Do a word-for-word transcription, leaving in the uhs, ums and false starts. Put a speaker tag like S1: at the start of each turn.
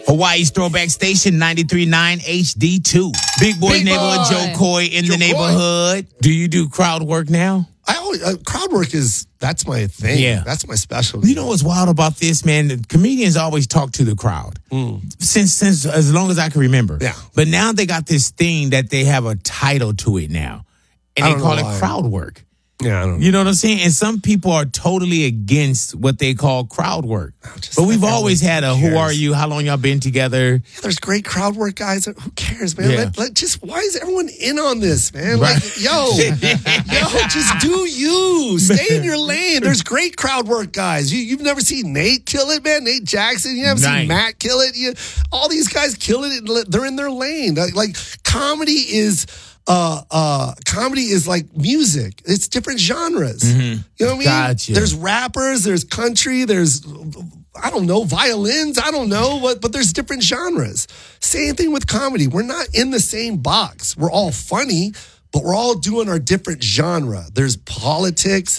S1: Hawaii's Throwback Station, ninety-three point nine H D two. Big Boy's
S2: Big
S1: neighborhood,
S2: Boy.
S1: Joe Coy in
S3: Joe
S1: the neighborhood. Do you do crowd work now?
S3: I always, uh, crowd work is, that's my thing.
S1: Yeah.
S3: That's my specialty.
S1: You know what's wild about this, man? The comedians always talk to the crowd since since as long as I can remember.
S3: Yeah.
S1: But now they got this thing that they have a title to it now, and
S3: I
S1: they
S3: don't
S1: call
S3: know
S1: it
S3: why.
S1: crowd work.
S3: Yeah, I don't know.
S1: You know what I'm saying? And some people are totally against what they call crowd work.
S3: just
S1: But we've
S3: let
S1: always had a who
S3: cares?
S1: are you? How long y'all been together?
S3: There's great crowd work guys. Who cares, man?
S1: Yeah.
S3: Let, let, just why is everyone in on this, man?
S1: Right.
S3: Like, yo, yo, just do you. Stay in your lane. There's great crowd work guys. You, you've never seen Nate kill it, man. Nate Jackson. You haven't
S1: Right.
S3: seen Matt kill it. You, all these guys kill it. They're in their lane. Like, like comedy is. Uh, uh, comedy is like music. It's different genres. You know what I mean?
S1: Gotcha.
S3: There's rappers, there's country, there's, I don't know, violins. I don't know what, but there's different genres. Same thing with comedy. We're not in the same box. We're all funny, but we're all doing our different genre. There's politics,